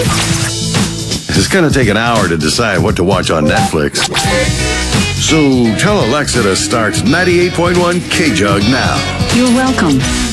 It's going to take an hour to decide what to watch on Netflix. So tell Alexa to start 98.1 K-Jug now. You're welcome.